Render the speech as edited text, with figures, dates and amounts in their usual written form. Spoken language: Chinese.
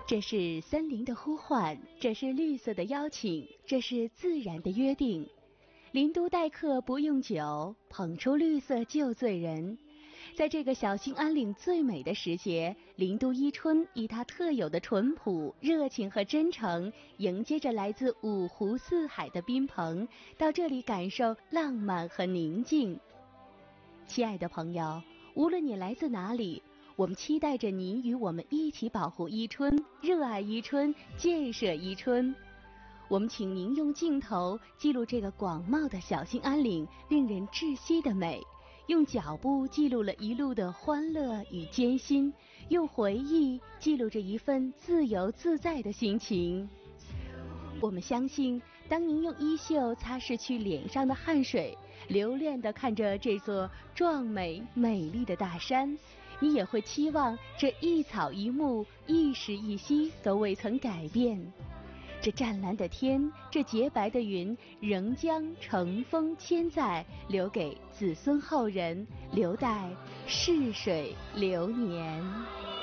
这是森林的呼唤，这是绿色的邀请，这是自然的约定。林都待客不用酒，捧出绿色就醉人。在这个小兴安岭最美的时节，林都伊春以它特有的淳朴、热情和真诚，迎接着来自五湖四海的宾朋，到这里感受浪漫和宁静。亲爱的朋友，无论你来自哪里，我们期待着您与我们一起保护伊春，热爱伊春，建设伊春。我们请您用镜头记录这个广袤的小兴安岭令人窒息的美，用脚步记录了一路的欢乐与艰辛，用回忆记录着一份自由自在的心情。我们相信，当您用衣袖擦拭去脸上的汗水，留恋地看着这座壮美美丽的大山，你也会期望这一草一木、一时一息都未曾改变。这湛蓝的天，这洁白的云，仍将乘风千载，留给子孙后人，留待逝水流年。